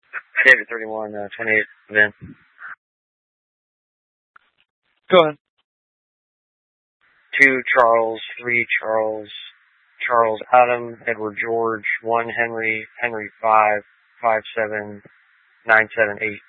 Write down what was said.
David 31, 28, Vin. Go ahead. 2 Charles, 3 Charles, Charles Adam, Edward George, 1 Henry, Henry 5, 5 7, 9 7 8.